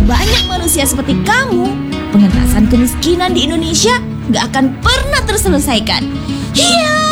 banyak manusia seperti kamu, pengentasan kemiskinan di Indonesia gak akan pernah terselesaikan. Hiya!